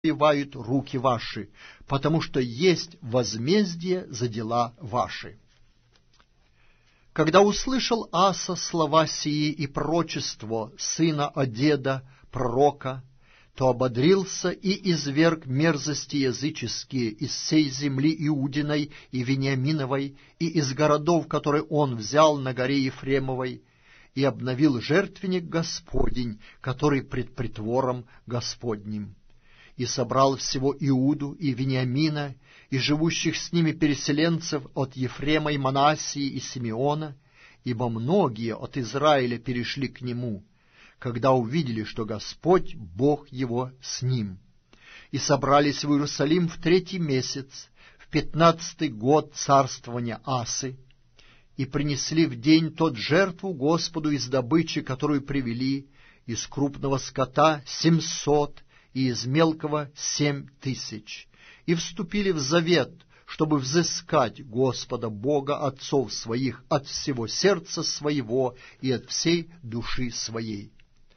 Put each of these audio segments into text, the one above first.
развивают руки ваши, потому что есть возмездие за дела ваши». Когда услышал Аса слова сии и пророчество сына Одеда, пророка, то ободрился и изверг мерзости языческие из сей земли Иудиной и Вениаминовой и из городов, которые он взял на горе Ефремовой, и обновил жертвенник Господень, который пред притвором Господним. И собрал всего Иуду и Вениамина, и живущих с ними переселенцев от Ефрема и Манассии и Симеона, ибо многие от Израиля перешли к нему, когда увидели, что Господь, Бог его, с ним. И собрались в Иерусалим в 3-й месяц, в 15-й год царствования Асы, и принесли в день тот жертву Господу из добычи, которую привели, из крупного скота 700, и из мелкого 7000, и вступили в завет, чтобы взыскать Господа Бога отцов своих от всего сердца своего и от всей души своей.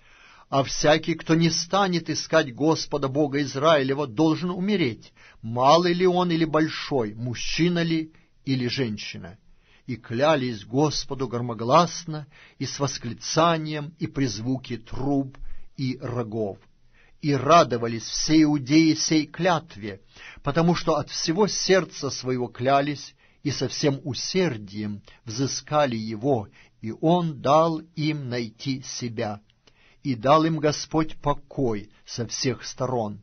А всякий, кто не станет искать Господа Бога Израилева, должен умереть, малый ли он или большой, мужчина ли или женщина. И клялись Господу громогласно и с восклицанием и при звуке труб и рогов. И радовались все иудеи сей клятве, потому что от всего сердца своего клялись и со всем усердием взыскали его, и он дал им найти себя. И дал им Господь покой со всех сторон.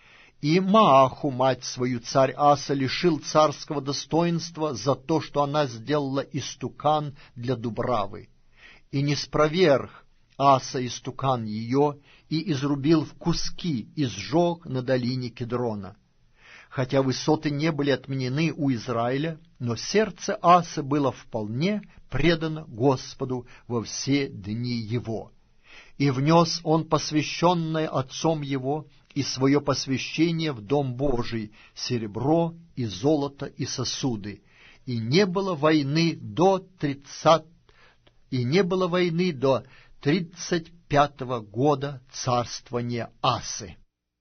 И Мааху, мать свою, царь Аса лишил царского достоинства за то, что она сделала истукан для дубравы. И не спроверг Аса истукан ее, и изрубил в куски, и сжег на долине Кедрона. Хотя высоты не были отменены у Израиля, но сердце Асы было вполне предано Господу во все дни его. И внес он посвященное отцом его и свое посвящение в дом Божий, серебро и золото и сосуды. И не было войны до 35-го года царствования Асы.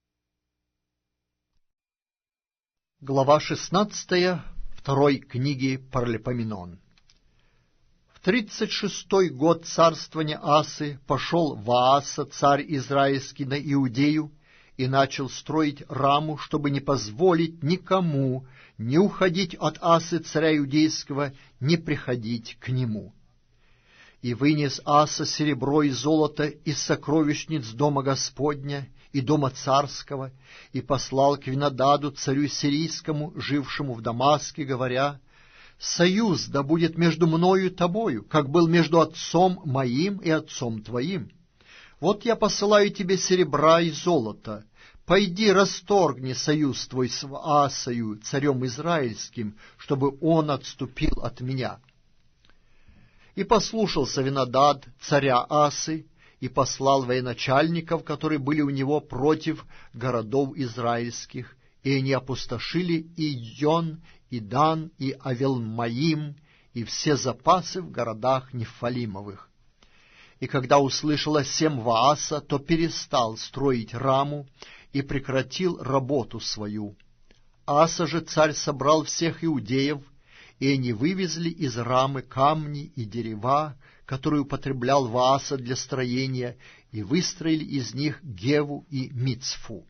Глава 16 второй книги Паралипоменон. В 36-й год царствования Асы пошел Вааса, царь израильский, на Иудею, и начал строить Раму, чтобы не позволить никому не уходить от Асы, царя иудейского, не приходить к нему. И вынес Аса серебро и золото из сокровищниц дома Господня и дома царского, и послал к Винодаду, царю сирийскому, жившему в Дамаске, говоря: «Союз да будет между мною и тобою, как был между отцом моим и отцом твоим. Вот я посылаю тебе серебра и золота. Пойди, расторгни союз твой с Асою, царем израильским, чтобы он отступил от меня». И послушался Винодад, царя Асы, и послал военачальников, которые были у него, против городов израильских, и они опустошили и Йон, и Дан, и Авелмаим, и все запасы в городах Нефалимовых. И когда услышал о сем Вааса, то перестал строить Раму и прекратил работу свою. Аса же царь собрал всех иудеев, и они вывезли из Рамы камни и дерева, которые употреблял Вааса для строения, и выстроили из них Геву и Мицфу.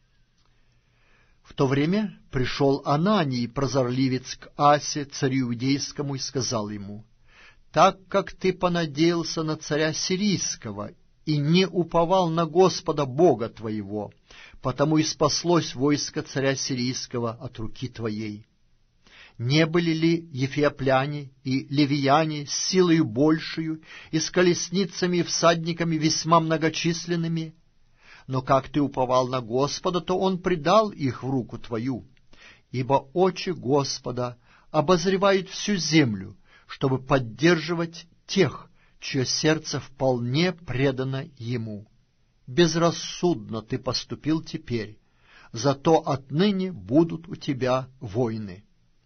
В то время пришел Ананий, прозорливец, к Асе, царю иудейскому, и сказал ему: «Так как ты понадеялся на царя сирийского и не уповал на Господа Бога твоего, потому и спаслось войско царя сирийского от руки твоей. Не были ли ефиопляне и левияне с силою большую и с колесницами и всадниками весьма многочисленными? Но как ты уповал на Господа, то Он предал их в руку твою. Ибо очи Господа обозревают всю землю, чтобы поддерживать тех, чье сердце вполне предано Ему. Безрассудно ты поступил теперь, зато отныне будут у тебя войны».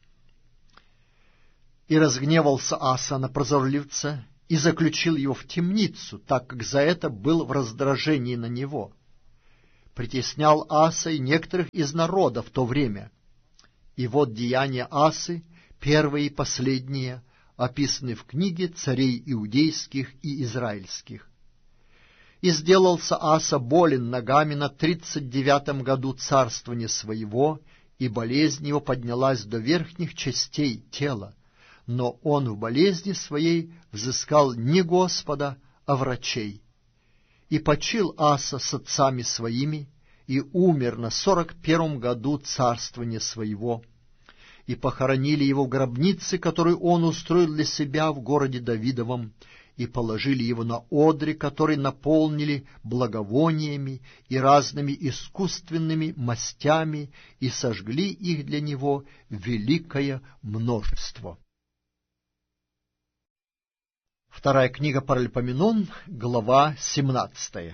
И разгневался Аса на прозорливца и заключил его в темницу, так как за это был в раздражении на него. притеснял Аса и некоторых из народа в то время. И вот деяния Асы, первые и последние, описаны в книге царей иудейских и израильских. «И сделался Аса болен ногами на 39 году царствования своего, и болезнь его поднялась до верхних частей тела. Но он в болезни своей взыскал не Господа, а врачей. И почил Аса с отцами своими, и умер на 41 году царствования своего. И похоронили его в гробнице, которую он устроил для себя в городе Давидовом, и положили его на одре, который наполнили благовониями и разными искусственными мастями, и сожгли их для него великое множество». Вторая книга Паралипоменон, глава 17.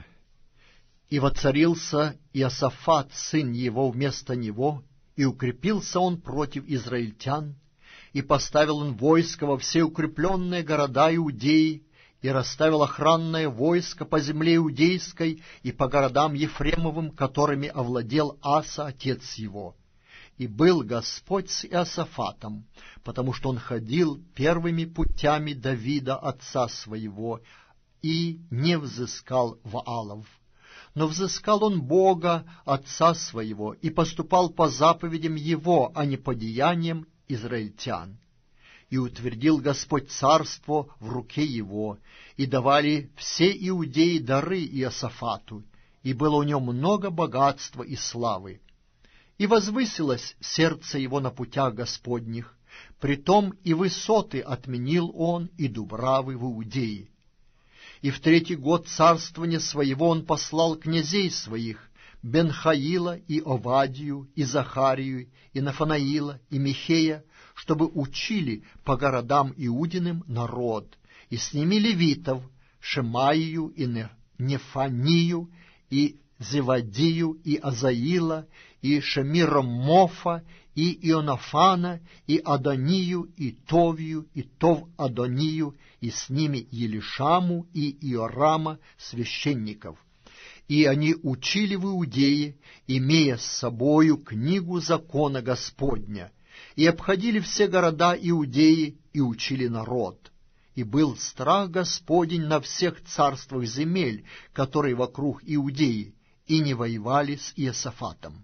«И воцарился Иосафат, сын его, вместо него, и укрепился он против израильтян, и поставил он войско во все укрепленные города Иудеи, и расставил охранное войско по земле иудейской и по городам Ефремовым, которыми овладел Аса, отец его. И был Господь с Иосафатом, потому что он ходил первыми путями Давида, отца своего, и не взыскал Ваалов. Но взыскал он Бога, отца своего, и поступал по заповедям его, а не по деяниям израильтян. И утвердил Господь царство в руке его, и давали все иудеи дары Иосафату, и было у него много богатства и славы. И возвысилось сердце его на путях Господних, притом и высоты отменил он, и дубравы в Иудее. И в 3-й год царствования своего он послал князей своих, Бенхаила и Овадию, и Захарию, и Нафанаила, и Михея, чтобы учили по городам Иудиным народ, и с ними левитов, Шемаию, и Нефанию, и Зевадию, и Азаила, и Шемиромофа, и Ионафана, и Адонию, и Товию, и Тов-Адонию, и с ними Елишаму и Иорама, священников. И они учили в Иудее, имея с собою книгу закона Господня, и обходили все города Иудеи, и учили народ. И был страх Господень на всех царствах земель, которые вокруг Иудеи, и не воевали с Иосафатом.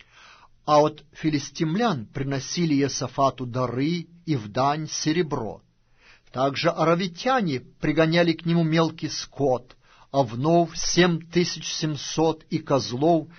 А от филистимлян приносили Иосафату дары и в дань серебро. Также аравитяне пригоняли к нему мелкий скот, овнов 7700 и козлов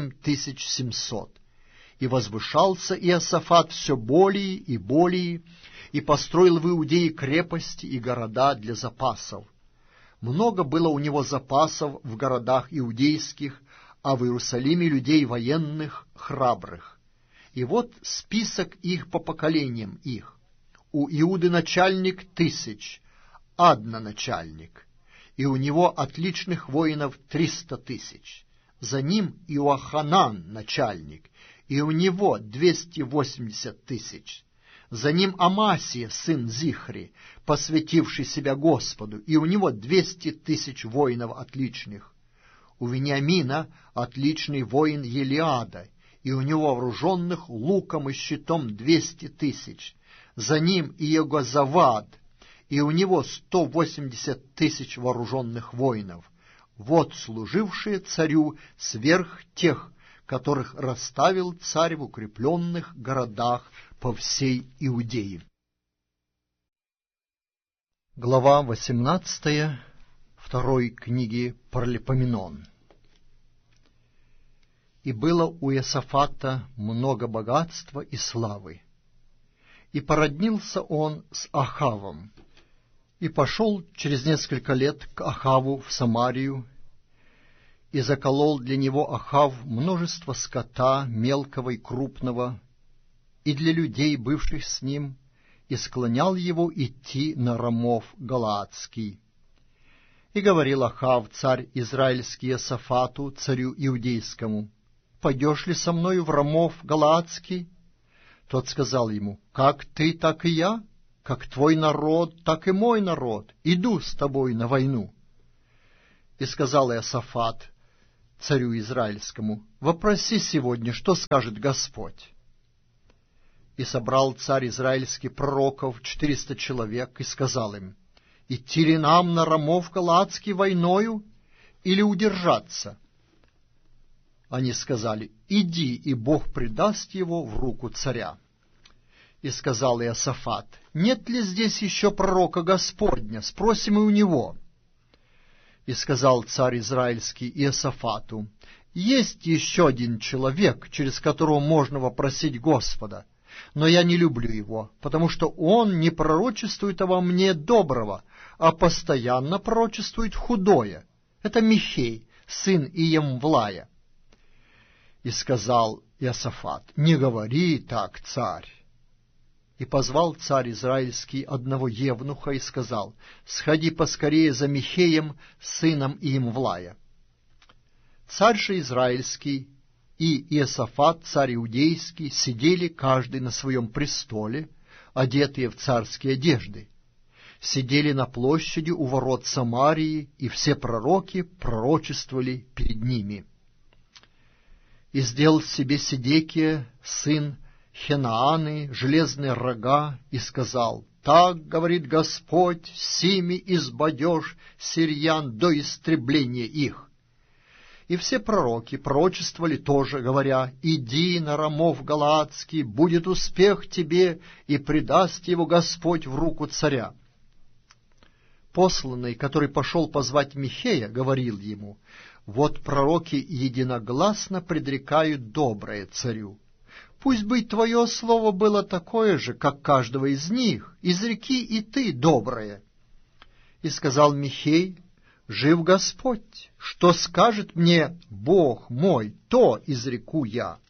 7700. И возвышался Иосафат все более и более, и построил в Иудее крепости и города для запасов. Много было у него запасов в городах иудейских, а в Иерусалиме людей военных, храбрых. И вот список их по поколениям их. У Иуды начальник 1000, Адна начальник, и у него отличных воинов 300 000. За ним Иоаханан начальник, и у него 280 000. За ним Амасия, сын Зихри, посвятивший себя Господу, и у него 200 000 воинов отличных. У Вениамина отличный воин Елиада, и у него вооруженных луком и щитом 200 000. За ним Иегозавад, и у него 180 000 вооруженных воинов. Вот служившие царю сверх тех, которых расставил царь в укрепленных городах по всей Иудее. Глава 18 второй книги Паралипоменон. И было у Иосафата много богатства и славы. И породнился он с Ахавом, и пошел через несколько лет к Ахаву в Самарию, и заколол для него Ахав множество скота, мелкого и крупного, и для людей, бывших с ним, и склонял его идти на Рамов Галаадский. И говорил Ахав, царь израильский, Иосафату, царю иудейскому: «Пойдешь ли со мною в Рамов Галаадский?» Тот сказал ему: «Как ты, так и я, как твой народ, так и мой народ, иду с тобой на войну». И сказал Иосафат: царю израильскому: «Вопроси сегодня, что скажет Господь». И собрал царь израильский пророков 400 человек, и сказал им: «Идти ли нам на Рамов Галаадский войною, или удержаться?» Они сказали: «Иди, и Бог предаст его в руку царя». И сказал Иосафат: «Нет ли здесь еще пророка Господня? Спросим и у него». И сказал царь израильский Иосафату: «Есть еще один человек, через которого можно вопросить Господа, но я не люблю его, потому что он не пророчествует обо мне доброго, а постоянно пророчествует худое. Это Михей, сын Иемвлая». И сказал Иосафат: «Не говори так, царь». И позвал царь израильский одного евнуха и сказал: «Сходи поскорее за Михеем, сыном Иемвлая». Царь же израильский и Иосафат, царь иудейский, сидели каждый на своем престоле, одетые в царские одежды. Сидели на площади у ворот Самарии, и все пророки пророчествовали перед ними. И сделал себе Седекия, сын Хенааны, железные рога, и сказал: «Так говорит Господь, сими избадешь сириян до истребления их». И все пророки пророчествовали тоже, говоря: «Иди на Рамов Галаадский, будет успех тебе, и предаст его Господь в руку царя». Посланный, который пошел позвать Михея, говорил ему: «Вот пророки единогласно предрекают доброе царю. Пусть бы твое слово было такое же, как каждого из них, изреки и ты доброе». И сказал Михей: «Жив Господь, что скажет мне Бог мой, то изреку я».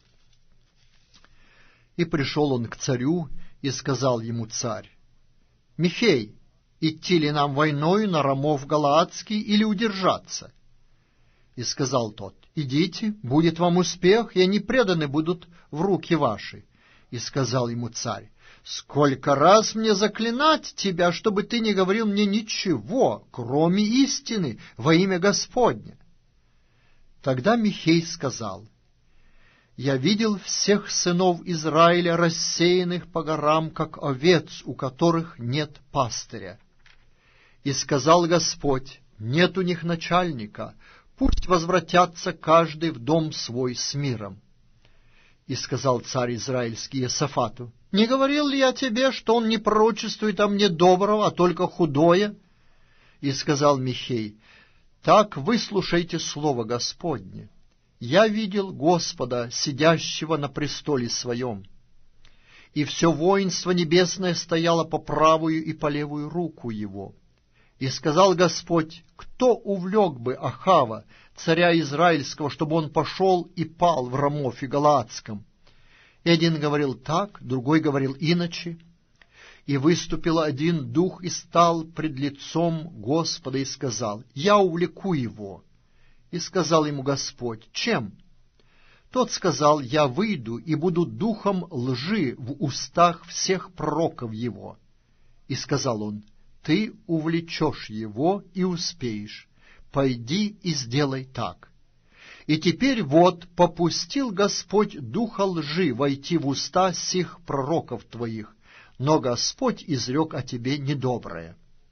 И пришел он к царю, и сказал ему царь: «Михей, идти ли нам войною на Рамов Галаадский или удержаться?» И сказал тот: «Идите, будет вам успех, и они преданы будут в руки ваши». И сказал ему царь: «Сколько раз мне заклинать тебя, чтобы ты не говорил мне ничего, кроме истины, во имя Господне?» Тогда Михей сказал: «Я видел всех сынов Израиля, рассеянных по горам, как овец, у которых нет пастыря. И сказал Господь: нет у них начальника, пусть возвратятся каждый в дом свой с миром». И сказал царь израильский Иосафату: «Не говорил ли я тебе, что он не пророчествует о мне доброго, а только худое?» И сказал Михей: «Так выслушайте слово Господне. Я видел Господа, сидящего на престоле своем, и все воинство небесное стояло по правую и по левую руку его. И сказал Господь: кто увлек бы Ахава, царя израильского, чтобы он пошел и пал в Рамофе Галаадском?» И один говорил так, другой говорил иначе. И выступил один дух и стал пред лицом Господа и сказал: «Я увлеку его». И сказал ему Господь: «Чем?» Тот сказал: «Я выйду и буду духом лжи в устах всех пророков его». И сказал он: «Ты увлечешь его и успеешь. Пойди и сделай так». И теперь вот попустил Господь духа лжи войти в уста сих пророков твоих, но Господь изрек о тебе недоброе».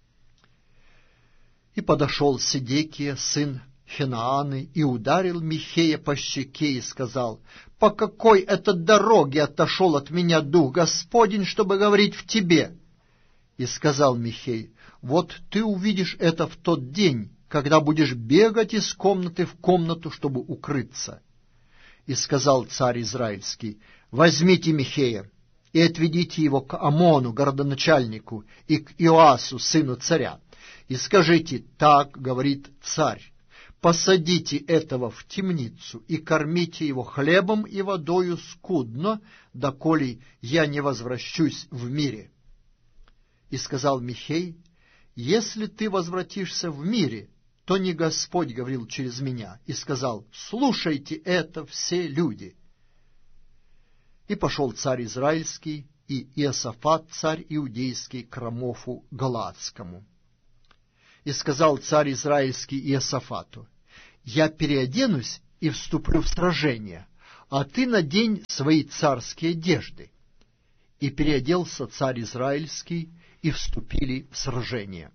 И подошел Седекия, сын Хенааны, и ударил Михея по щеке и сказал: «По какой это дороге отошел от меня дух Господень, чтобы говорить в тебе?» И сказал Михей: «Вот ты увидишь это в тот день, когда будешь бегать из комнаты в комнату, чтобы укрыться». И сказал царь израильский: «Возьмите Михея и отведите его к Амону, городоначальнику, и к Иоасу, сыну царя, и скажите: так говорит царь, посадите этого в темницу и кормите его хлебом и водою скудно, доколе я не возвращусь в мире». И сказал Михей: «Если ты возвратишься в мире, то не Господь говорил через меня». И сказал: «Слушайте это все люди». И пошел царь израильский и Иосафат, царь иудейский, к Рамофу Галаадскому. И сказал царь израильский Иосафату: «Я переоденусь и вступлю в сражение, а ты надень свои царские одежды». И переоделся царь израильский, и вступили в сражение.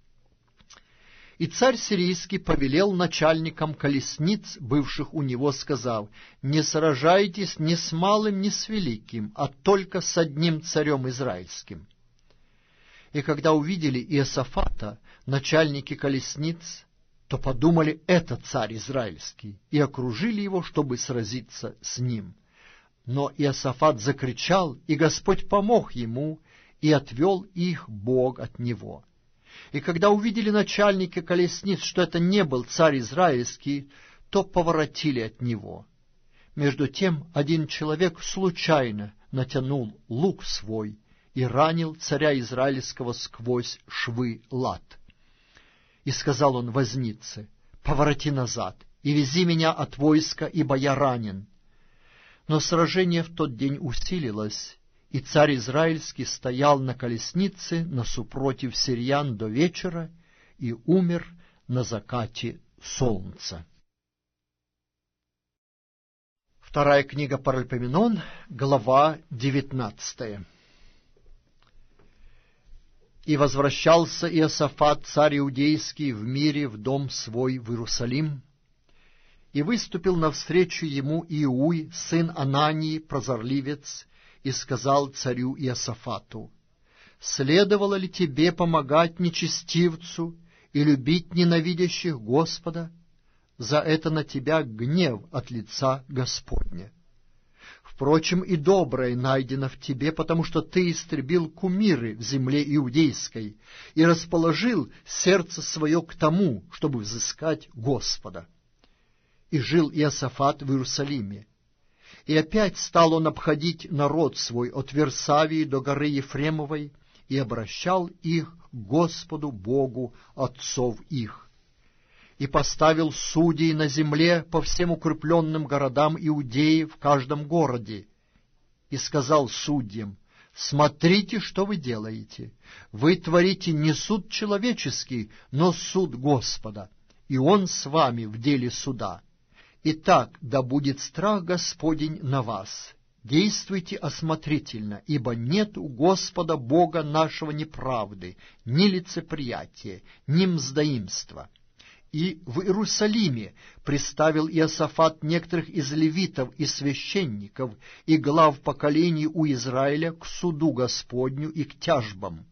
И царь сирийский повелел начальникам колесниц, бывших у него, сказав: «Не сражайтесь ни с малым, ни с великим, а только с одним царем израильским». И когда увидели Иосафата, начальники колесниц, то подумали: это царь израильский, и окружили его, чтобы сразиться с ним. Но Иосафат закричал, и Господь помог ему, и отвел их Бог от него. И когда увидели начальники колесниц, что это не был царь израильский, то поворотили от него. Между тем один человек случайно натянул лук свой и ранил царя израильского сквозь швы лат. И сказал он вознице: «Повороти назад и вези меня от войска, ибо я ранен». Но сражение в тот день усилилось, и царь израильский стоял на колеснице насупротив сириян до вечера и умер на закате солнца. Вторая книга Паральпоменон, глава 19. «И возвращался Иосафат, царь иудейский, в мире в дом свой в Иерусалим, и выступил навстречу ему Иуй, сын Анании, прозорливец, и сказал царю Иосафату: «Следовало ли тебе помогать нечестивцу и любить ненавидящих Господа? За это на тебя гнев от лица Господня. Впрочем, и доброе найдено в тебе, потому что ты истребил кумиры в земле иудейской и расположил сердце свое к тому, чтобы взыскать Господа». И жил Иосафат в Иерусалиме. И опять стал он обходить народ свой от Версавии до горы Ефремовой и обращал их к Господу Богу отцов их. И поставил судей на земле по всем укрепленным городам Иудеи в каждом городе. И сказал судьям: «Смотрите, что вы делаете. Вы творите не суд человеческий, но суд Господа, и Он с вами в деле суда. Итак, да будет страх Господень на вас. Действуйте осмотрительно, ибо нет у Господа Бога нашего неправды, ни лицеприятия, ни мздоимства». И в Иерусалиме приставил Иосафат некоторых из левитов и священников и глав поколений у Израиля к суду Господню и к тяжбам,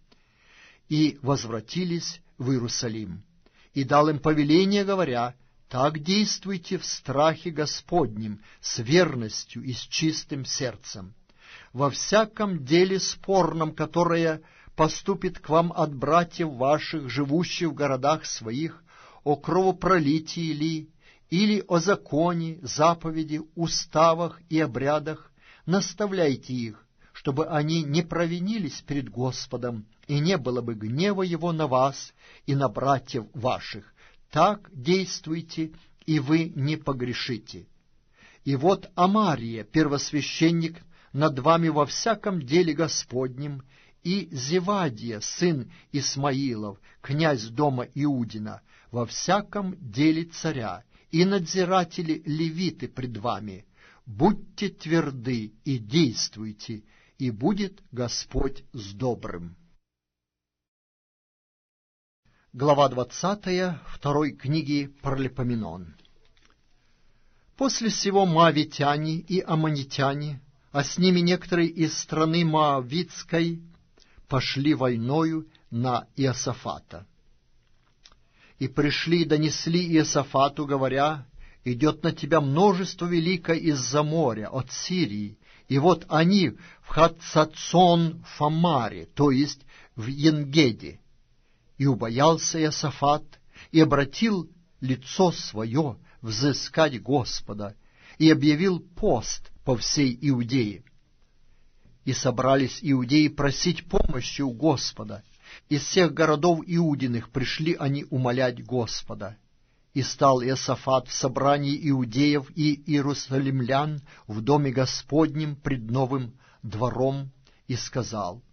и возвратились в Иерусалим. И дал им повеление, говоря: «Так действуйте в страхе Господнем, с верностью и с чистым сердцем. Во всяком деле спорном, которое поступит к вам от братьев ваших, живущих в городах своих, о кровопролитии ли, или о законе, заповеди, уставах и обрядах, наставляйте их, чтобы они не провинились перед Господом, и не было бы гнева Его на вас и на братьев ваших. Так действуйте, и вы не погрешите. И вот Амария, первосвященник, над вами во всяком деле Господнем, и Зевадия, сын Исмаилов, князь дома Иудина, во всяком деле царя, и надзиратели левиты пред вами. Будьте тверды и действуйте, и будет Господь с добрым». Глава 20 второй книги Паралипоменон. После сего моавитяне и аммонитяне, а с ними некоторые из страны Моавитской, пошли войною на Иосафата. И пришли и донесли Иосафату, говоря: «Идет на тебя множество великое из-за моря, от Сирии, и вот они в Хацацон-Фамаре, то есть в Енгеде». И убоялся Иосафат, и обратил лицо свое взыскать Господа, и объявил пост по всей Иудее. И собрались иудеи просить помощи у Господа. Из всех городов Иудиных пришли они умолять Господа. И стал Иосафат в собрании иудеев и иерусалимлян в доме Господнем пред новым двором, и сказал: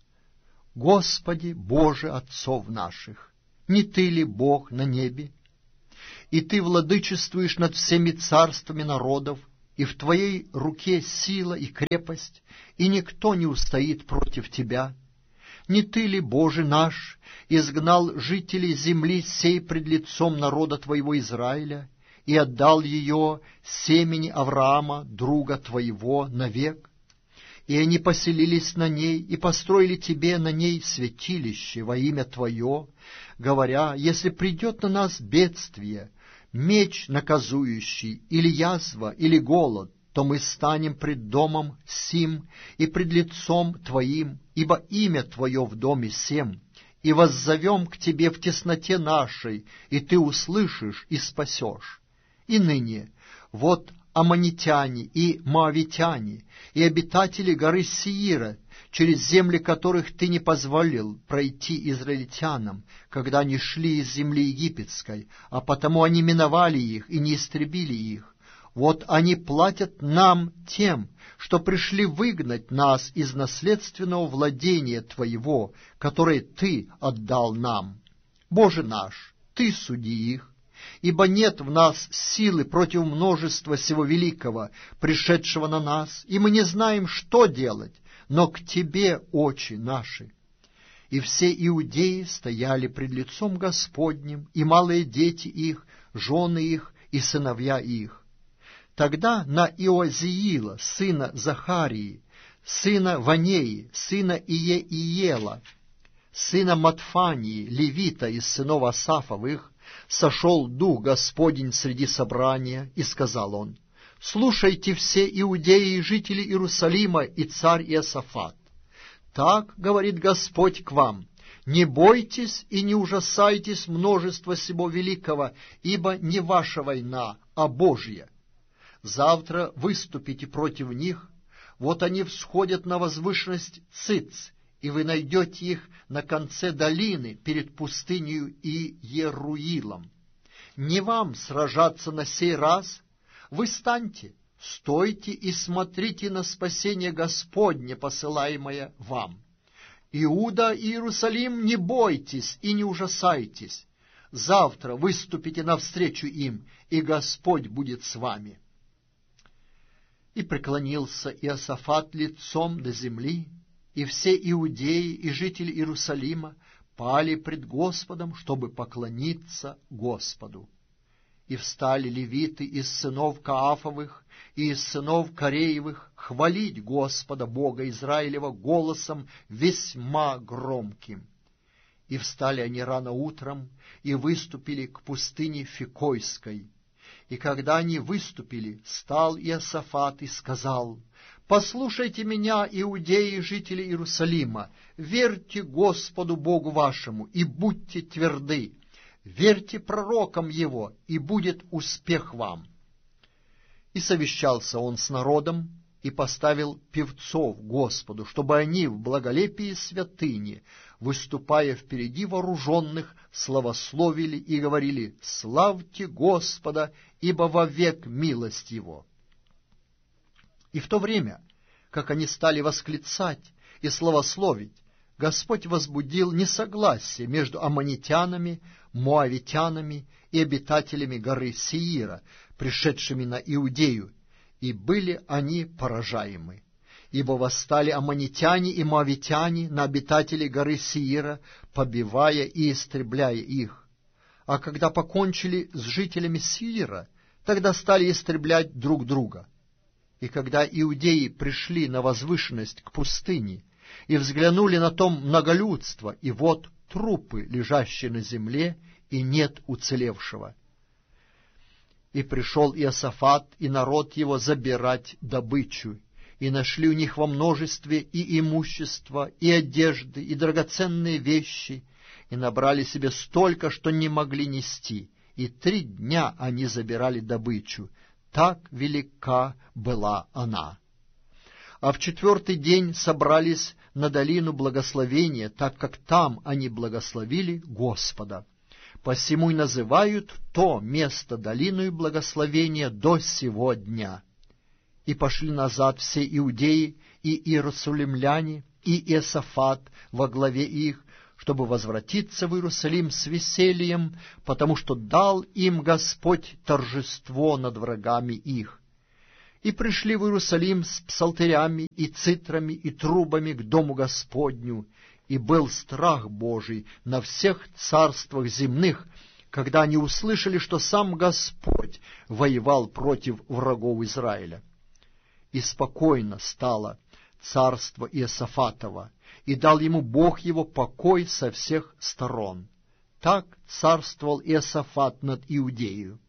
«Господи, Боже отцов наших, не Ты ли Бог на небе? и ты владычествуешь над всеми царствами народов, и в твоей руке сила и крепость, и никто не устоит против тебя. Не ты ли, Боже наш, изгнал жителей земли сей пред лицом народа твоего Израиля, и отдал ее семени Авраама, друга твоего, навек? И они поселились на ней, и построили тебе на ней святилище во имя твое, говоря, если придет на нас бедствие, меч наказующий, или язва, или голод, то мы станем пред домом сим и пред лицом твоим, ибо имя твое в доме сем, и воззовем к тебе в тесноте нашей, и ты услышишь и спасешь. И ныне, вот аммонитяне и моавитяне, и обитатели горы Сеира, через земли которых ты не позволил пройти израильтянам, когда они шли из земли египетской, а потому они миновали их и не истребили их. Вот они платят нам тем, что пришли выгнать нас из наследственного владения Твоего, которое Ты отдал нам. Боже наш, Ты суди их, ибо нет в нас силы против множества всего великого, пришедшего на нас, и мы не знаем, что делать, но к Тебе очи наши. И все иудеи стояли пред лицом Господним, и малые дети их, жены их и сыновья их. Тогда на Иозиила, сына Захарии, сына Ванеи, сына Иеиела, сына Матфании, левита из сынов Асафовых, сошел Дух Господень среди собрания, и сказал он: «Слушайте все иудеи и жители Иерусалима, и царь Иосафат. Так говорит Господь к вам: не бойтесь и не ужасайтесь множества сего великого, ибо не ваша война, а Божья. Завтра выступите против них, вот они всходят на возвышенность Циц, и вы найдете их на конце долины перед пустынею и Еруилом. Не вам сражаться на сей раз, вы станьте, стойте и смотрите на спасение Господне, посылаемое вам. Иуда и Иерусалим, не бойтесь и не ужасайтесь. Завтра выступите навстречу им, и Господь будет с вами». И преклонился Иосафат лицом до земли, и все иудеи и жители Иерусалима пали пред Господом, чтобы поклониться Господу. И встали левиты из сынов Каафовых и из сынов Кореевых хвалить Господа Бога Израилева голосом весьма громким. И встали они рано утром и выступили к пустыне Фикойской. И когда они выступили, стал Иосафат и сказал: «Послушайте меня, иудеи, жители Иерусалима, верьте Господу Богу вашему и будьте тверды, верьте пророкам Его, и будет успех вам». И совещался он с народом, и поставил певцов Господу, чтобы они в благолепии святыни, выступая впереди вооруженных, славословили и говорили: «Славьте Господа, ибо вовек милость Его». И в то время, как они стали восклицать и славословить, Господь возбудил несогласие между аммонитянами, моавитянами и обитателями горы Сеира, пришедшими на Иудею, и были они поражаемы. Ибо восстали аммонитяне и моавитяне на обитателей горы Сеира, побивая и истребляя их. А когда покончили с жителями Сеира, тогда стали истреблять друг друга. И когда иудеи пришли на возвышенность к пустыне и взглянули на то многолюдство, и вот трупы, лежащие на земле, и нет уцелевшего. И пришел Иосафат и народ его забирать добычу, и нашли у них во множестве и имущество, и одежды, и драгоценные вещи, и набрали себе столько, что не могли нести, и 3 дня они забирали добычу, так велика была она. А в 4-й день собрались на долину благословения, так как там они благословили Господа. Посему и называют то место долиною благословения до сего дня. И пошли назад все иудеи и иерусалимляне, и Иосафат во главе их, чтобы возвратиться в Иерусалим с весельем, потому что дал им Господь торжество над врагами их. И пришли в Иерусалим с псалтырями и цитрами и трубами к дому Господню, и был страх Божий на всех царствах земных, когда они услышали, что сам Господь воевал против врагов Израиля. И спокойно стало царство Иосафатова, и дал ему Бог его покой со всех сторон. Так царствовал Иосафат над Иудеей.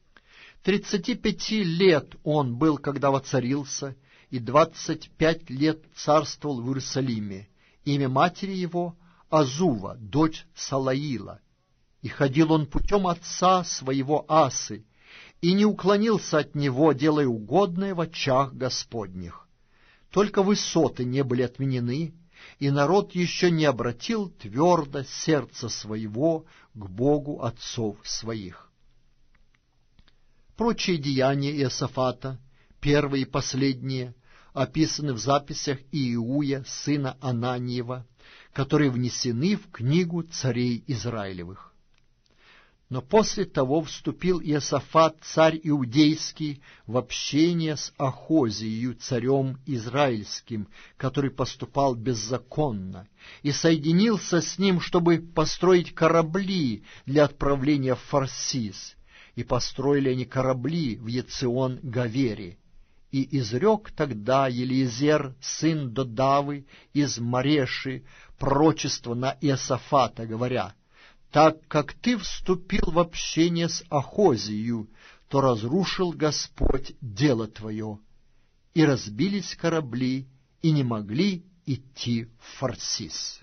35 лет он был, когда воцарился, и 25 лет царствовал в Иерусалиме. Имя матери его — Азува, дочь Салаила. И ходил он путем отца своего Асы, и не уклонился от него, делая угодное в очах Господних. Только высоты не были отменены, и народ еще не обратил твердо сердце своего к Богу отцов своих. Прочие деяния Иосафата, первые и последние, описаны в записях Иеуя, сына Ананиева, которые внесены в книгу царей Израилевых. Но после того вступил Иосафат, царь иудейский, в общение с Ахозией, царем израильским, который поступал беззаконно, и соединился с ним, чтобы построить корабли для отправления в Фарсис. И построили они корабли в Ецион-Гавере. И изрек тогда Елиезер, сын Додавы, из Мареши, пророчество на Иосафата, говоря: «Так как ты вступил в общение с Ахозией, то разрушил Господь дело твое». И разбились корабли, и не могли идти в Фарсис.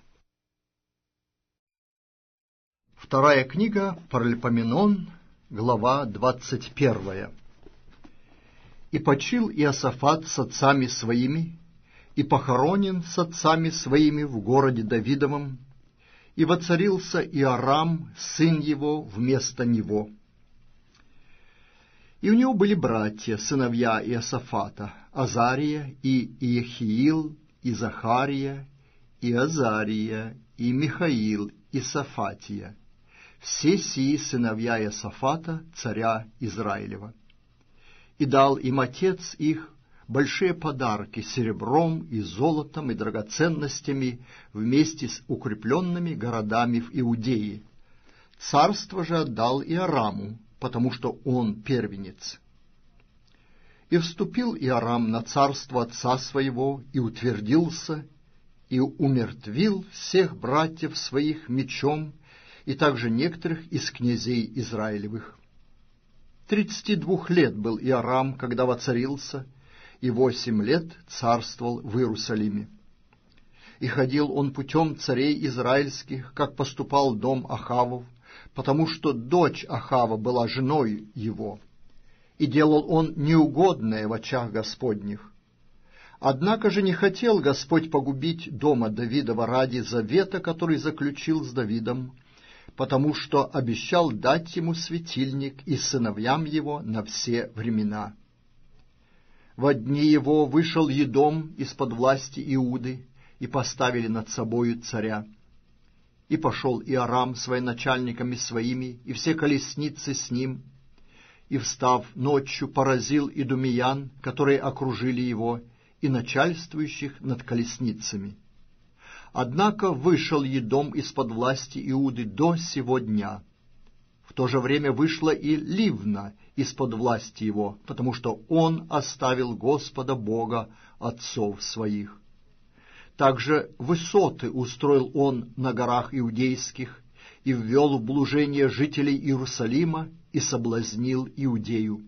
Вторая книга Паралипоменон, глава 21. «И почил Иосафат с отцами своими, и похоронен с отцами своими в городе Давидовом, и воцарился Иорам, сын его, вместо него. И у него были братья, сыновья Иосафата, Азария, и Иехиил, и Захария, и Азария, и Михаил, и Сафатия, все сии сыновья Иосафата, царя Израилева. И дал им отец их большие подарки серебром и золотом и драгоценностями вместе с укрепленными городами в Иудее. Царство же отдал Иораму, потому что он первенец. И вступил Иорам на царство отца своего, и утвердился, и умертвил всех братьев своих мечом, и также некоторых из князей Израилевых. 32 лет был Иорам, когда воцарился, и 8 лет царствовал в Иерусалиме. И ходил он путем царей израильских, как поступал дом Ахавов, потому что дочь Ахава была женой его, и делал он неугодное в очах Господних. Однако же не хотел Господь погубить дома Давидова ради завета, который заключил с Давидом, потому что обещал дать ему светильник и сыновьям его на все времена. Во дни его вышел Едом из-под власти Иуды, и поставили над собою царя. И пошел Иорам с военачальниками своими, и все колесницы с ним, и, встав ночью, поразил идумеян, которые окружили его, и начальствующих над колесницами. Однако вышел Едом из-под власти Иуды до сего дня. В то же время вышла и Ливна из-под власти его, потому что он оставил Господа Бога отцов своих. Также высоты устроил он на горах иудейских, и ввел в блужение жителей Иерусалима, и соблазнил Иудею.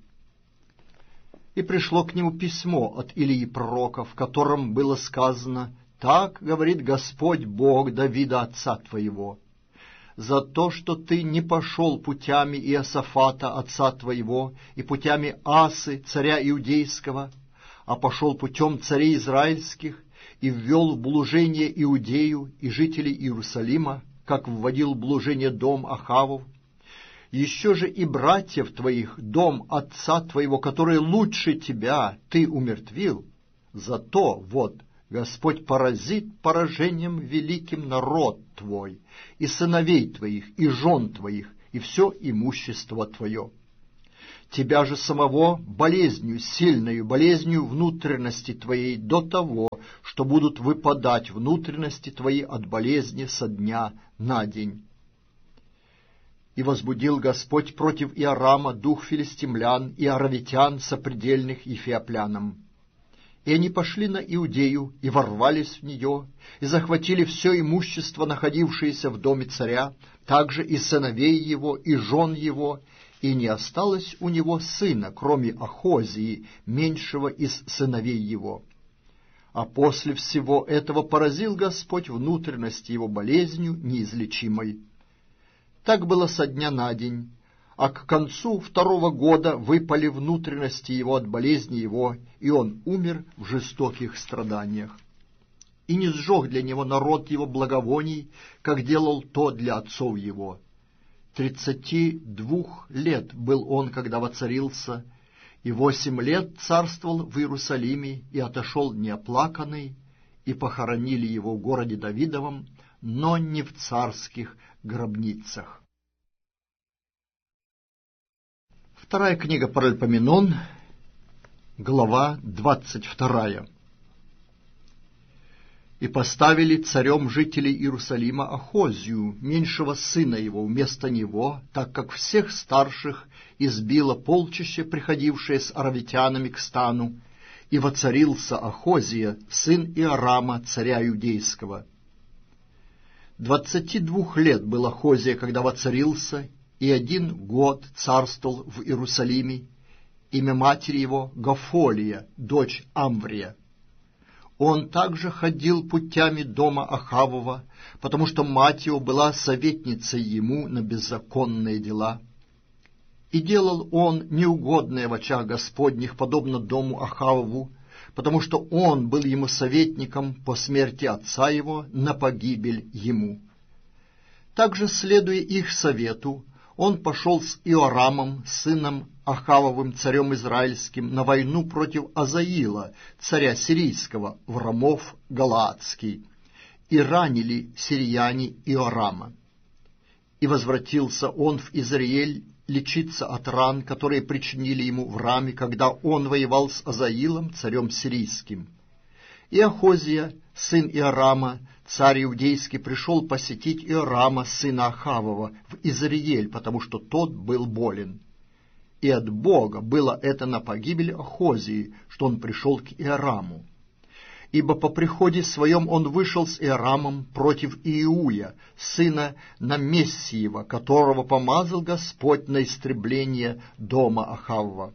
И пришло к нему письмо от Илии пророка, в котором было сказано: «Так говорит Господь Бог Давида отца твоего, за то, что ты не пошел путями Иосафата отца твоего и путями Асы, царя иудейского, а пошел путем царей израильских и ввел в блужение Иудею и жителей Иерусалима, как вводил в блужение дом Ахавов, еще же и братьев твоих, дом отца твоего, который лучше тебя, ты умертвил, зато, вот, Господь поразит поражением великим народ твой, и сыновей твоих, и жен твоих, и все имущество твое. Тебя же самого болезнью, сильною болезнью внутренности твоей до того, что будут выпадать внутренности твои от болезни со дня на день. И возбудил Господь против Иорама дух филистимлян и аравитян сопредельных ефиоплянам. И они пошли на Иудею, и ворвались в нее, и захватили все имущество, находившееся в доме царя, также и сыновей его, и жен его, и не осталось у него сына, кроме Ахозии, меньшего из сыновей его. А после всего этого поразил Господь внутренности его болезнью неизлечимой. Так было со дня на день, а к концу 2-го года выпали внутренности его от болезни его, и он умер в жестоких страданиях. И не сжег для него народ его благовоний, как делал то для отцов его. 32 лет был он, когда воцарился, и 8 лет царствовал в Иерусалиме, и отошел неоплаканный, и похоронили его в городе Давидовом, но не в царских гробницах. Вторая книга Паральпоменон, глава 22. «И поставили царем жителей Иерусалима Ахозию, меньшего сына его, вместо него, так как всех старших избило полчище, приходившее с аравитянами к стану, и воцарился Ахозия, сын Иорама, царя иудейского. 22 лет был Ахозия, когда воцарился, и 1 год царствовал в Иерусалиме, имя матери его Гафолия, дочь Амврия. Он также ходил путями дома Ахавова, потому что мать его была советницей ему на беззаконные дела. И делал он неугодное в очах Господних, подобно дому Ахавову, потому что он был ему советником по смерти отца его на погибель ему. Также, следуя их совету, он пошел с Иорамом, сыном Ахавовым, царем израильским, на войну против Азаила, царя сирийского, в Рамов Галаадский, и ранили сирияне Иорама. И возвратился он в Израиль лечиться от ран, которые причинили ему в Раме, когда он воевал с Азаилом, царем сирийским. И Ахозия, сын Иорама, царь иудейский, пришел посетить Иорама, сына Ахавова, в Израиль, потому что тот был болен. И от Бога было это на погибель Ахозии, что он пришел к Иораму. Ибо по приходе своем он вышел с Иорамом против Иуя, сына Намессиева, которого помазал Господь на истребление дома Ахавова.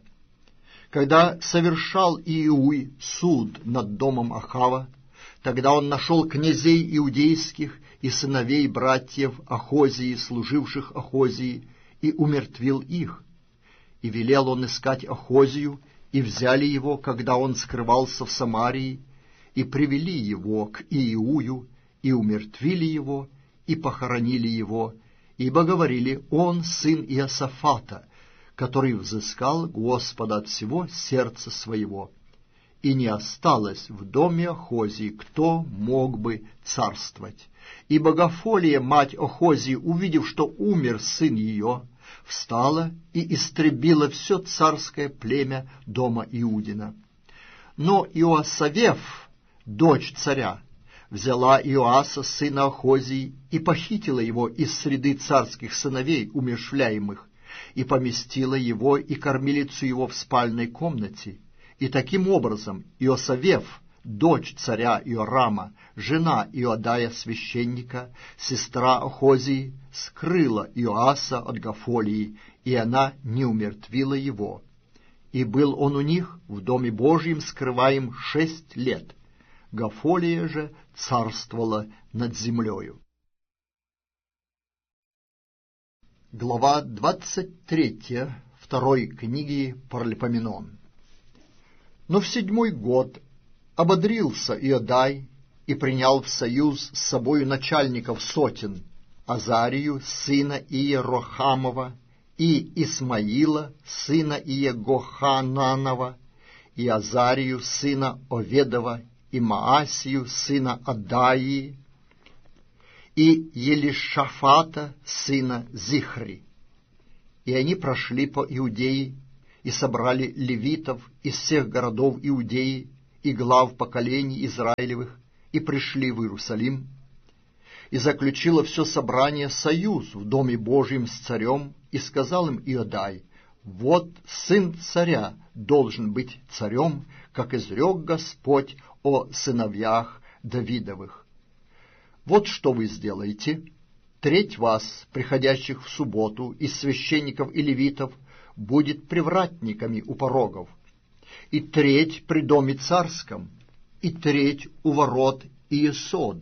Когда совершал Иуй суд над домом Ахава, тогда он нашел князей иудейских и сыновей братьев Ахозии, служивших Ахозии, и умертвил их. И велел он искать Ахозию, и взяли его, когда он скрывался в Самарии, и привели его к Иую, и умертвили его, и похоронили его, ибо говорили: он сын Иосафата, который взыскал Господа от всего сердца своего. И не осталось в доме Ахозии, кто мог бы царствовать. Ибо Гафолия, мать Ахозии, увидев, что умер сын ее, встала и истребила все царское племя дома Иудина. Но Иоасавев, дочь царя, взяла Иоаса, сына Ахозии, и похитила его из среды царских сыновей, умерщвляемых, и поместила его и кормилицу его в спальной комнате. И таким образом Иосавев, дочь царя Иорама, жена Иодая священника, сестра Ахозии, скрыла Иоаса от Гафолии, и она не умертвила его. И был он у них в доме Божьем скрываем 6 лет. Гафолия же царствовала над землею. Глава 23 второй книги Паралипоменон. Но в 7-й год ободрился Иодай и принял в союз с собою начальников сотен Азарию, сына Иерохамова, и Исмаила, сына Иегохананова, и Азарию, сына Оведова, и Маасию, сына Адаии, и Елишафата, сына Зихри. И они прошли по Иудее, и собрали левитов из всех городов Иудеи и глав поколений Израилевых, и пришли в Иерусалим, и заключило все собрание союз в Доме Божьем с царем, и сказал им Иодай: «Вот сын царя должен быть царем, как изрек Господь о сыновьях Давидовых. Вот что вы сделаете: треть вас, приходящих в субботу, из священников и левитов, будет привратниками у порогов, и треть при доме царском, и треть у ворот Иесод,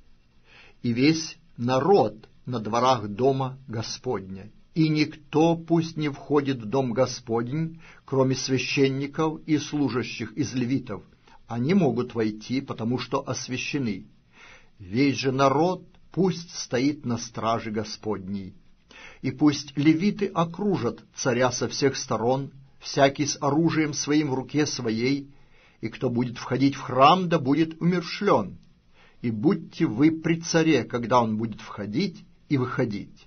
и весь народ на дворах дома Господня, и никто пусть не входит в дом Господень, кроме священников и служащих из левитов. Они могут войти, потому что освящены. Весь же народ пусть стоит на страже Господней. И пусть левиты окружат царя со всех сторон, всякий с оружием своим в руке своей, и кто будет входить в храм, да будет умерщвлен. И будьте вы при царе, когда он будет входить и выходить».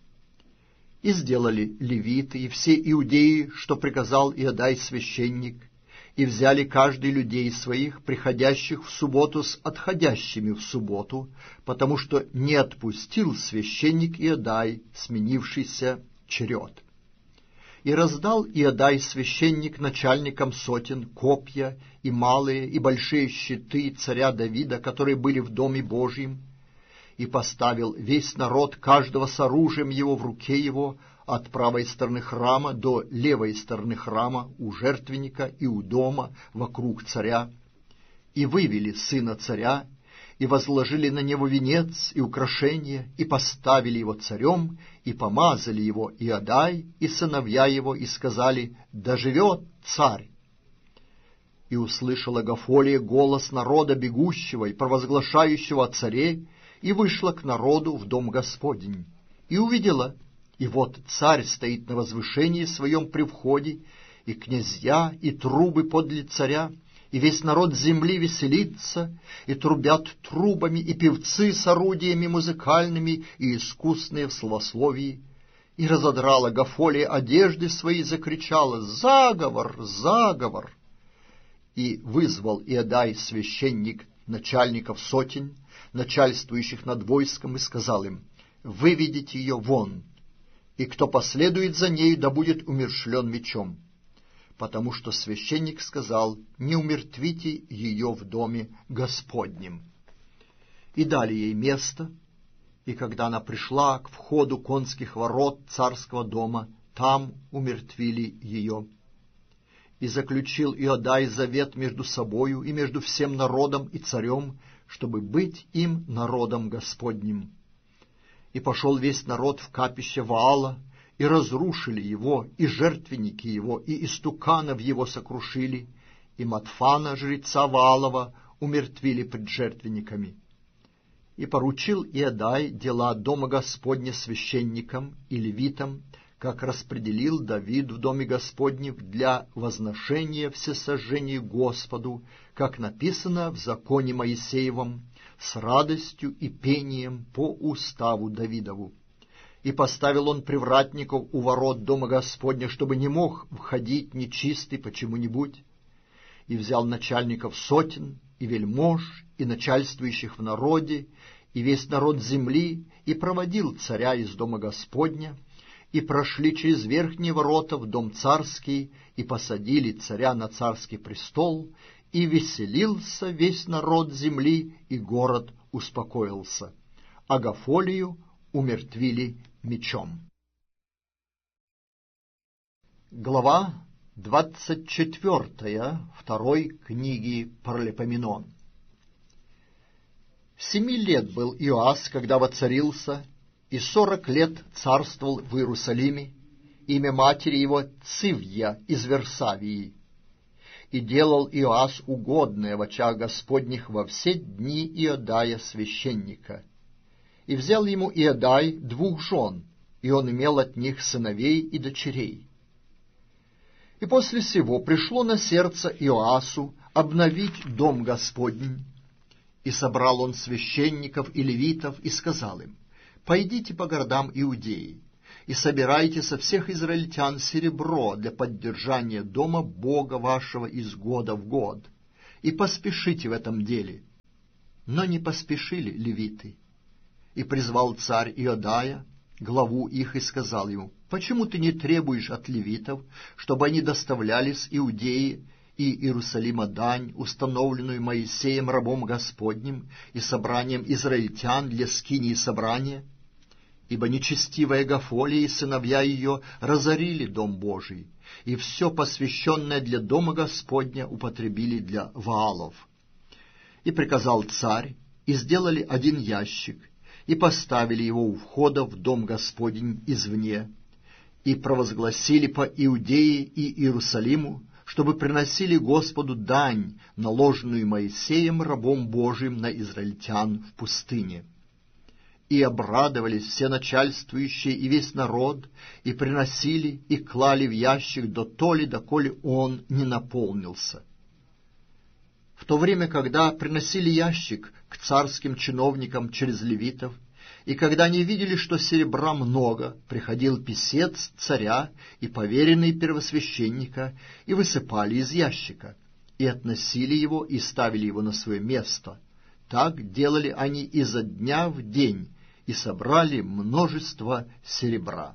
И сделали левиты и все иудеи, что приказал Иодай священник, и взяли каждый людей своих, приходящих в субботу с отходящими в субботу, потому что не отпустил священник Иодай сменившийся черед. И раздал Иодай священник начальникам сотен копья и малые и большие щиты царя Давида, которые были в доме Божьем, и поставил весь народ каждого с оружием его в руке его, от правой стороны храма до левой стороны храма, у жертвенника и у дома вокруг царя, и вывели сына царя, и возложили на него венец и украшения, и поставили его царем, и помазали его Иодай и сыновья его, и сказали: «Да живет царь!» И услышала Агафолия голос народа, бегущего и провозглашающего о царе, и вышла к народу в дом Господень, и увидела, и вот царь стоит на возвышении своем при входе, и князья, и трубы подле царя, и весь народ земли веселится, и трубят трубами, и певцы с орудиями музыкальными, и искусные в словословии. И разодрала Агафолия одежды свои, и закричала: «Заговор! Заговор!» И вызвал Иодай священник начальников сотен, начальствующих над войском, и сказал им: «Выведите ее вон, и кто последует за нею, да будет умерщвлен мечом». Потому что священник сказал: «Не умертвите ее в доме Господнем». И дали ей место, и когда она пришла к входу конских ворот царского дома, там умертвили ее. И заключил Иодай завет между собою и между всем народом и царем, чтобы быть им народом Господним. И пошел весь народ в капище Ваала, и разрушили его, и жертвенники его, и истуканов его сокрушили, и Матфана, жреца Ваалова, умертвили пред жертвенниками. И поручил Иодай дела дома Господня священникам и левитам, как распределил Давид в доме Господнем для возношения всесожжений Господу, как написано в законе Моисеевом, с радостью и пением по уставу Давидову. И поставил он привратников у ворот дома Господня, чтобы не мог входить нечистый почему-нибудь, и взял начальников сотен, и вельмож, и начальствующих в народе, и весь народ земли, и проводил царя из дома Господня, и прошли через верхние ворота в дом царский, и посадили царя на царский престол, и веселился весь народ земли, и город успокоился. Агафолию умертвили мечом. Глава 24 второй книги Паралипоменон. 7 лет был Иоас, когда воцарился, и 40 лет царствовал в Иерусалиме. Имя матери его Цивья из Версавии. И делал Иоас угодное в очах Господних во все дни Иодая священника. И взял ему Иодай 2 жен, и он имел от них сыновей и дочерей. И после сего пришло на сердце Иоасу обновить дом Господень. И собрал он священников и левитов, и сказал им: «Пойдите по городам Иудеи, и собирайте со всех израильтян серебро для поддержания дома Бога вашего из года в год, и поспешите в этом деле». Но не поспешили левиты. И призвал царь Иодая, главу их, и сказал ему: «Почему ты не требуешь от левитов, чтобы они доставляли с Иудеи и Иерусалима дань, установленную Моисеем рабом Господним, и собранием израильтян для скинии собрания? Ибо нечестивая Гафолия и сыновья ее разорили дом Божий, и все посвященное для дома Господня употребили для Ваалов». И приказал царь, и сделали один ящик, и поставили его у входа в дом Господень извне, и провозгласили по Иудее и Иерусалиму, чтобы приносили Господу дань, наложенную Моисеем рабом Божиим на израильтян в пустыне. И обрадовались все начальствующие и весь народ, и приносили, и клали в ящик доколе он не наполнился. В то время, когда приносили ящик к царским чиновникам через левитов, и когда они видели, что серебра много, приходил писец царя и поверенный первосвященника, и высыпали из ящика, и относили его, и ставили его на свое место. Так делали они изо дня в день, и собрали множество серебра.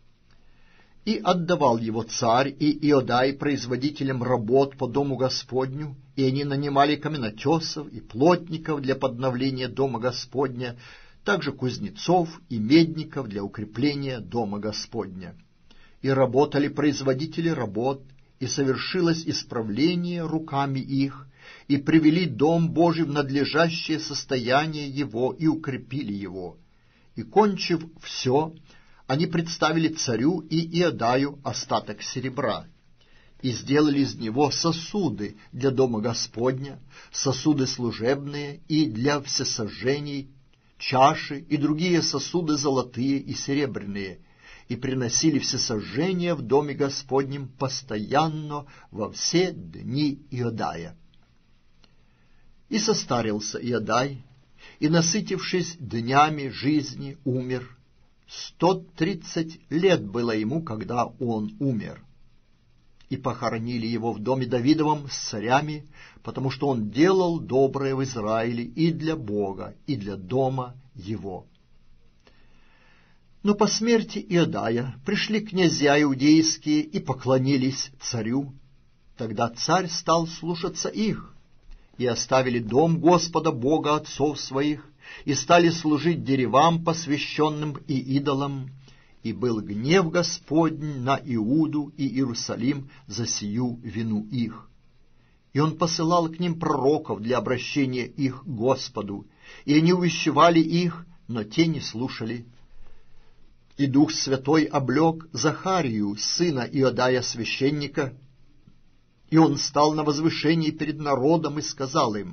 И отдавал его царь и Иодай производителям работ по дому Господню, и они нанимали каменотесов и плотников для подновления дома Господня, также кузнецов и медников для укрепления дома Господня. И работали производители работ, и совершилось исправление руками их, и привели дом Божий в надлежащее состояние его, и укрепили его. И, кончив все, они представили царю и Иодаю остаток серебра, и сделали из него сосуды для дома Господня, сосуды служебные и для всесожжений, чаши и другие сосуды золотые и серебряные, и приносили всесожжения в доме Господнем постоянно во все дни Иодая. И состарился Иодай, и, насытившись днями жизни, умер. 130 лет было ему, когда он умер. И похоронили его в доме Давидовом с царями, потому что он делал доброе в Израиле и для Бога, и для дома его. Но по смерти Иодая пришли князья иудейские и поклонились царю. Тогда царь стал слушаться их, и оставили дом Господа Бога отцов своих, и стали служить деревам, посвященным и идолам, и был гнев Господень на Иуду и Иерусалим за сию вину их. И он посылал к ним пророков для обращения их к Господу, и они увещевали их, но те не слушали. И Дух Святой облек Захарию, сына Иодая священника, и он стал на возвышении перед народом и сказал им: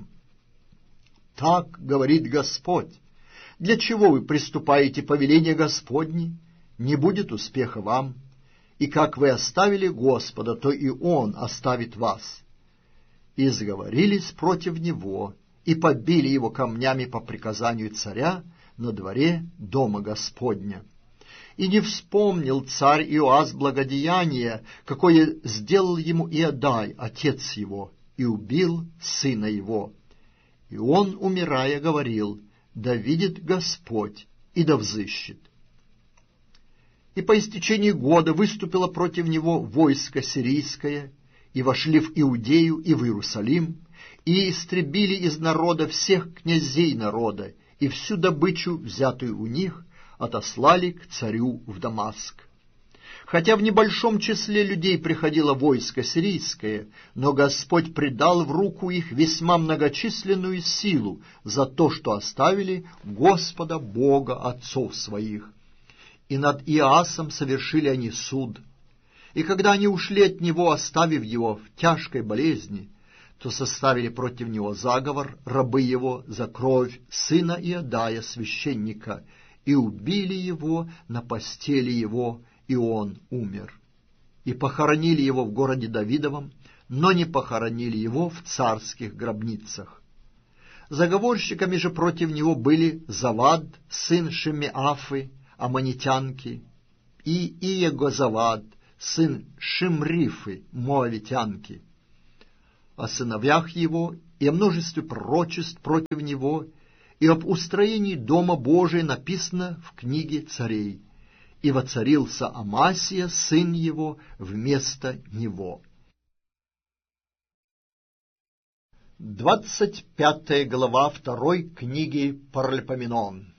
«Так говорит Господь, для чего вы приступаете повеление Господне? Не будет успеха вам, и как вы оставили Господа, то и Он оставит вас». И сговорились против него, и побили его камнями по приказанию царя на дворе дома Господня. И не вспомнил царь Иоас благодеяние, какое сделал ему Иодай, отец его, и убил сына его. И он, умирая, говорил: «Да видит Господь, и да взыщет». И по истечении года выступило против него войско сирийское, и вошли в Иудею и в Иерусалим, и истребили из народа всех князей народа, и всю добычу, взятую у них, отослали к царю в Дамаск. Хотя в небольшом числе людей приходило войско сирийское, но Господь предал в руку их весьма многочисленную силу за то, что оставили Господа Бога отцов своих. И над Иоасом совершили они суд. И когда они ушли от него, оставив его в тяжкой болезни, то составили против него заговор рабы его за кровь сына Иодая священника, и убили его на постели его, и он умер. И похоронили его в городе Давидовом, но не похоронили его в царских гробницах. Заговорщиками же против него были Завад, сын Шимеафы, аммонитянки, и Иегозавад, сын Шимрифы, моавитянки. О сыновьях его и о множестве пророчеств против него и об устроении Дома Божия написано в книге царей. И воцарился Амасия, сын его, вместо него. 25 глава 2 книги Паралипоменон.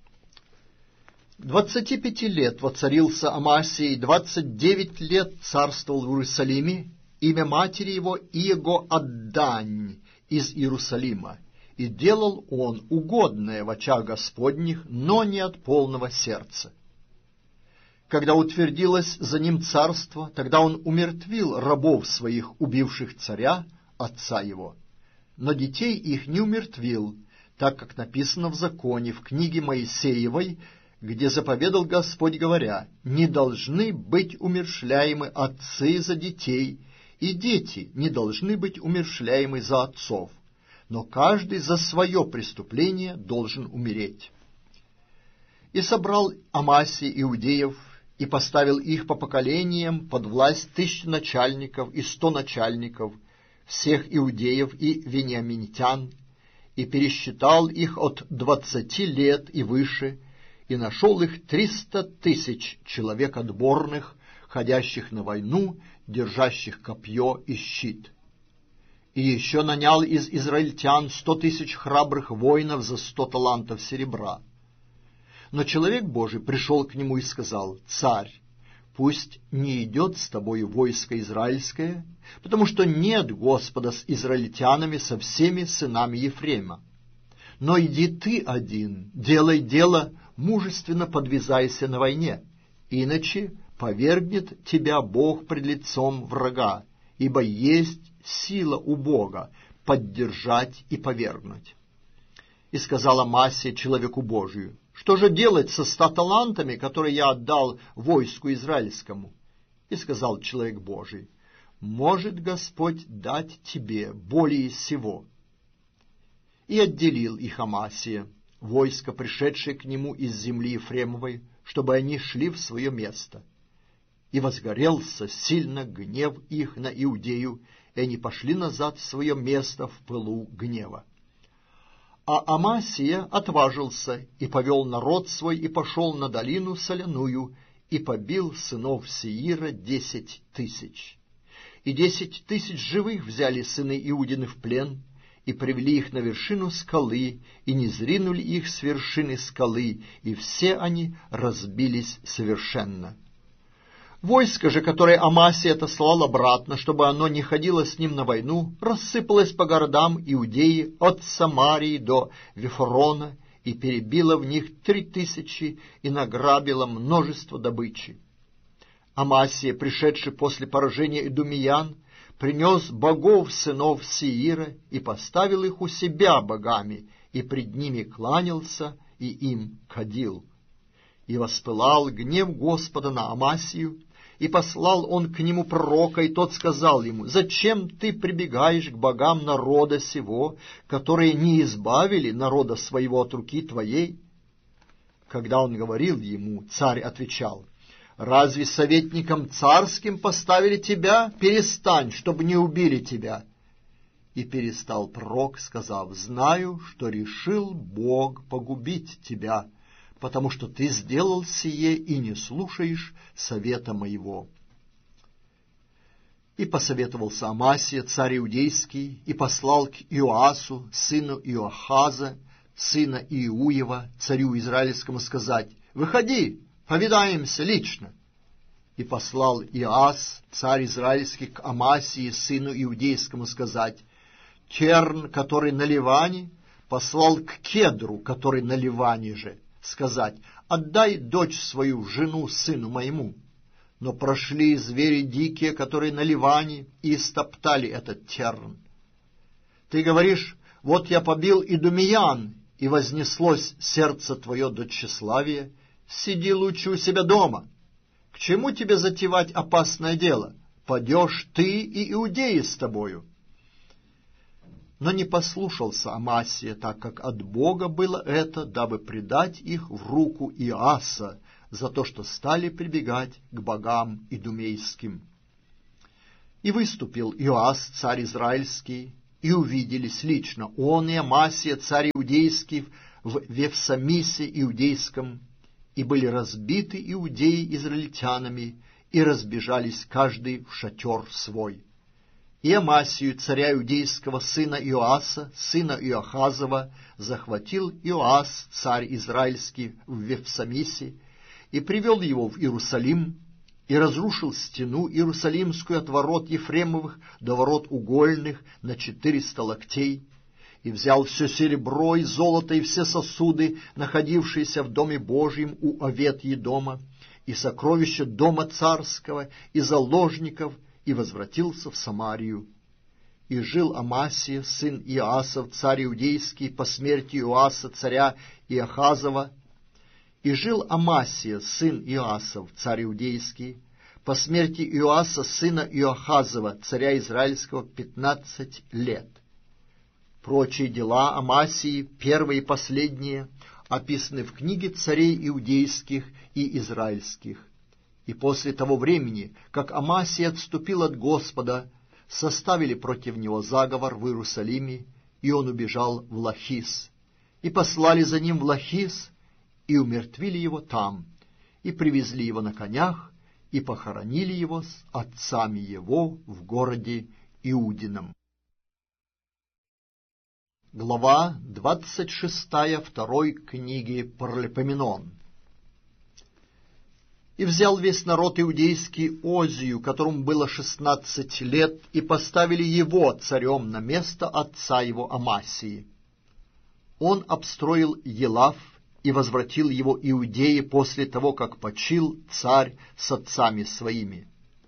25 лет воцарился Амасий, 29 лет царствовал в Иерусалиме, имя матери его Иегоаддань из Иерусалима, и делал он угодное в очах Господних, но не от полного сердца. Когда утвердилось за ним царство, тогда он умертвил рабов своих, убивших царя, отца его. Но детей их не умертвил, так как написано в законе, в книге Моисеевой, где заповедал Господь, говоря: «Не должны быть умерщвляемы отцы за детей, и дети не должны быть умерщвляемы за отцов, но каждый за свое преступление должен умереть». И собрал Амасий иудеев, и поставил их по поколениям под власть 1000 начальников и 100 начальников, всех иудеев и вениаминитян, и пересчитал их от 20 лет и выше, и нашел их 300 000 человек отборных, ходящих на войну, держащих копье и щит. И еще нанял из израильтян 100 000 храбрых воинов за 100 талантов серебра. Но человек Божий пришел к нему и сказал: «Царь, пусть не идет с тобою войско израильское, потому что нет Господа с израильтянами, со всеми сынами Ефрема. Но иди ты один, делай дело, мужественно подвязайся на войне, иначе повергнет тебя Бог пред лицом врага, ибо есть сила у Бога поддержать и повергнуть». И сказала Амасия человеку Божию: «Что же делать со 100 талантами, которые я отдал войску израильскому?» И сказал человек Божий: «Может Господь дать тебе более сего». И отделил их Амасия, войско, пришедшее к нему из земли Ефремовой, чтобы они шли в свое место. И возгорелся сильно гнев их на Иудею, и они пошли назад в свое место в пылу гнева. А Амасия отважился и повел народ свой, и пошел на долину соляную, и побил сынов Сеира 10 000. И 10 000 живых взяли сыны Иудины в плен, и привели их на вершину скалы, и низвринули их с вершины скалы, и все они разбились совершенно. Войско же, которое Амасия отослал обратно, чтобы оно не ходило с ним на войну, рассыпалось по городам Иудеи от Самарии до Вифрона, и перебило в них 3000, и награбило множество добычи. Амасия, пришедший после поражения идумеян, принес богов сынов Сеира и поставил их у себя богами, и пред ними кланялся и им кадил. И воспылал гнев Господа на Амасию, и послал он к нему пророка, и тот сказал ему: «Зачем ты прибегаешь к богам народа сего, которые не избавили народа своего от руки твоей?» Когда он говорил ему, царь отвечал: «Разве советником царским поставили тебя? Перестань, чтобы не убили тебя». И перестал пророк, сказав: «Знаю, что решил Бог погубить тебя, потому что ты сделал сие и не слушаешь совета моего». И посоветовался Амасия, царь иудейский, и послал к Иоасу, сыну Иоахаза, сына Иуева, царю израильскому, сказать: «Выходи, повидаемся лично». И послал Иоас, царь израильский, к Амасии, сыну иудейскому, сказать: «Терн, который на Ливане, послал к Кедру, который на Ливане же, сказать: отдай дочь свою, жену, сыну моему. Но прошли звери дикие, которые на Ливане, и истоптали этот терн. Ты говоришь: вот я побил идумеян, и вознеслось сердце твое до тщеславия. Сиди лучше у себя дома. К чему тебе затевать опасное дело? падешь ты и иудеи с тобою». Но не послушался Амасия, так как от Бога было это, дабы предать их в руку Иоаса за то, что стали прибегать к богам идумейским. И выступил Иоас, царь израильский, и увиделись лично он и Амасия, царь иудейский, в Вефсамисе иудейском, и были разбиты иудеи израильтянами, и разбежались каждый в шатер свой. И Амасию, царя иудейского, сына Иоаса, сына Иохазова, захватил Иоас, царь израильский, в Вефсамисе, и привел его в Иерусалим, и разрушил стену Иерусалимскую от ворот Ефремовых до ворот угольных на 400 локтей, и взял все серебро и золото и все сосуды, находившиеся в доме Божьем у Овед-Едома, и сокровища дома царского, и заложников, и возвратился в Самарию. И жил Амасия, сын Иоасов, царь иудейский, по смерти Иоаса, царя Иохазова. И жил Амасия, сын Иоасов, царь иудейский, по смерти Иоаса, сына Иохазова, царя израильского, 15 лет. Прочие дела Амасии, первые и последние, описаны в книге царей иудейских и израильских. И после того времени, как Амасия отступил от Господа, составили против него заговор в Иерусалиме, и он убежал в Лахис. И послали за ним в Лахис, и умертвили его там, и привезли его на конях, и похоронили его с отцами его в городе Иудином. Глава 26 второй книги Паралипоменон. И взял весь народ иудейский Озию, которому было 16 лет, и поставили его царем на место отца его Амасии. Он обстроил Елав и возвратил его Иудеи после того, как почил царь с отцами своими.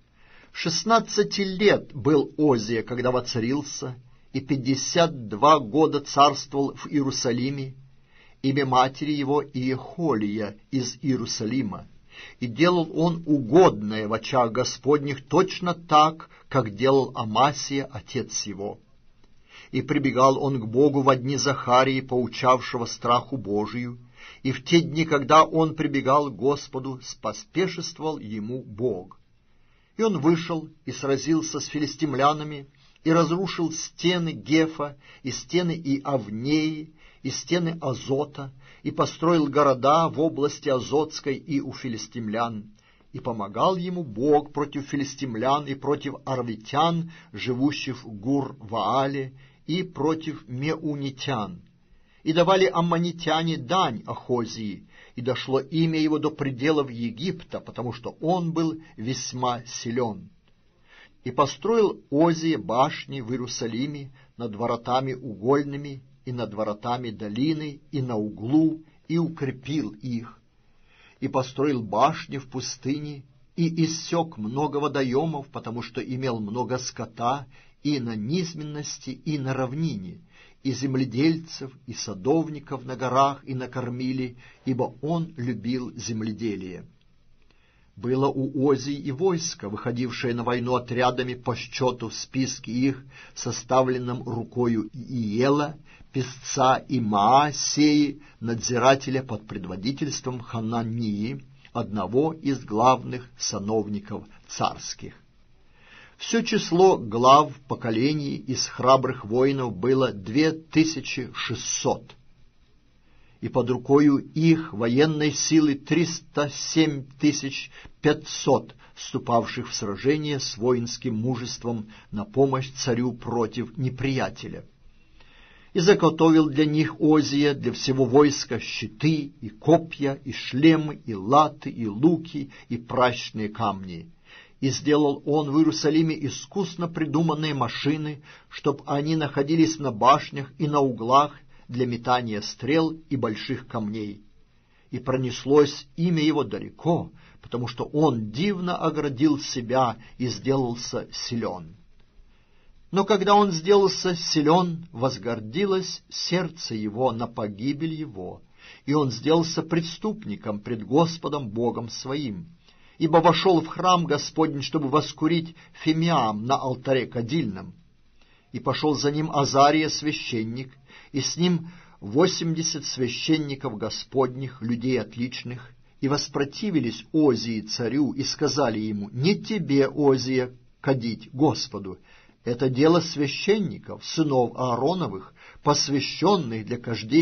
16 лет был Озия, когда воцарился, и 52 года царствовал в Иерусалиме, имя матери его Иехолия из Иерусалима. И делал он угодное в очах Господних точно так, как делал Амасия, отец его. И прибегал он к Богу во дни Захарии, поучавшего страху Божию, и в те дни, когда он прибегал к Господу, споспешествовал ему Бог. И он вышел и сразился с филистимлянами, и разрушил стены Гефа, и стены Иавнеи, и стены Азота, и построил города в области Азотской и у филистимлян. И помогал ему Бог против филистимлян и против арвитян, живущих в Гур-Ваале, и против меунитян. И давали аммонитяне дань Ахозии, и дошло имя его до пределов Египта, потому что он был весьма силен. И построил Озия башни в Иерусалиме над воротами угольными и над воротами долины и на углу, и укрепил их. И построил башни в пустыне, и иссек много водоемов, потому что имел много скота и на низменности, и на равнине, и земледельцев, и садовников на горах, и на кормили, ибо он любил земледелие. Было у Озии и войско, выходившее на войну отрядами по счету в списке их, составленном рукою Иела, песца и Маасеи, надзирателя под предводительством Ханании, одного из главных сановников царских. Все число глав поколений из храбрых воинов было 2600. И под рукою их военной силы 307 500, вступавших в сражение с воинским мужеством на помощь царю против неприятеля. И заготовил для них Озия, для всего войска, щиты, и копья, и шлемы, и латы, и луки, и пращные камни. И сделал он в Иерусалиме искусно придуманные машины, чтоб они находились на башнях и на углах, для метания стрел и больших камней. И пронеслось имя его далеко, потому что он дивно оградил себя и сделался силен. Но когда он сделался силен, возгордилось сердце его на погибель его, и он сделался преступником пред Господом Богом своим. ибо вошел в храм Господень, чтобы воскурить фимиам на алтаре кадильном. И пошел за ним Азария священник, и с ним 80 священников Господних, людей отличных, и воспротивились Озии царю, и сказали ему: «Не тебе, Озия, кадить Господу, это дело священников, сынов Аароновых, посвященных для кождения